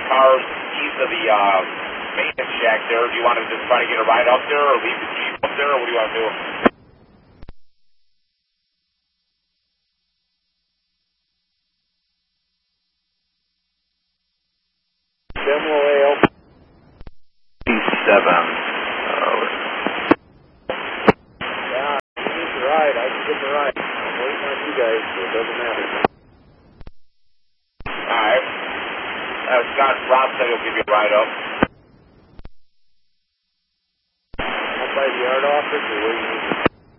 cars east of the maintenance shack there. Do you want to just try to get a ride up there, or leave the Jeep up there, or what do you want to do? Demo AL 7. Yeah, you need the ride. I can get the ride. I'm waiting on you guys, so it doesn't matter. Alright. Scott Rob said he'll give you a ride up. Up by the yard office, or where you